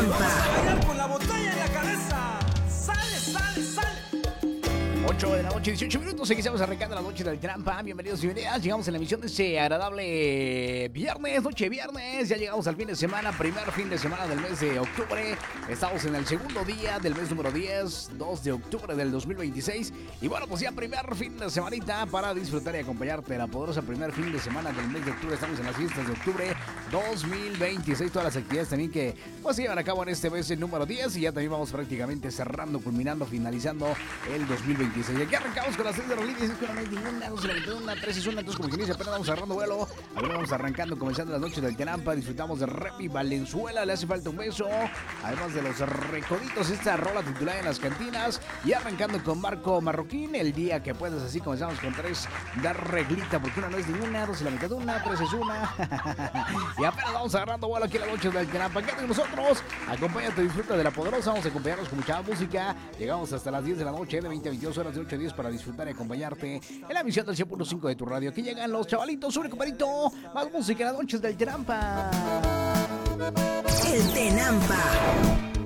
Tenampa. Con la botella en la cabeza. Sale, sale, sale. 8 de la noche, 18 minutos, seguimos arrancando la noche del Trampa. Bienvenidos y bienvenidas. Llegamos en la emisión de este agradable viernes, noche viernes. Ya llegamos al fin de semana, primer fin de semana del mes de octubre. Estamos en el segundo día del mes número 10, 2 de octubre del 2026. Y bueno, pues ya primer fin de semanita para disfrutar y acompañarte. La poderosa primer fin de semana del mes de octubre. Estamos en las fiestas de octubre 2026. Todas las actividades también que pues se llevan a cabo en este mes número 10. Y ya también vamos prácticamente cerrando, culminando, finalizando el 2026. Y aquí arrancamos con las 6 de los líderes. Es que no hay ninguna, no se le metió una, 3 es una. Entonces, como que inicia, apenas vamos agarrando vuelo. Apenas vamos arrancando, comenzando las noches del Tenampa. Disfrutamos de Repi Valenzuela. Le hace falta un beso. Además de los recoditos, esta rola titulada en las cantinas. Y arrancando con Marco Marroquín. El día que puedes, así comenzamos con 3 de reglita. Porque una no es ninguna, 2 se la mitad de una, 3 es una. Y apenas vamos agarrando vuelo aquí en las noches del Tenampa. Quédate con nosotros. Acompáñate, disfruta de la poderosa. Vamos a acompañarnos con mucha música. Llegamos hasta las 10 de la noche, de 20 a 22 horas de 8 a 10 para disfrutar y acompañarte en la emisión del 100.5 de tu radio. Aquí llegan los chavalitos, sobre compadrito, más música en las noches del Trampa. El Tenampa.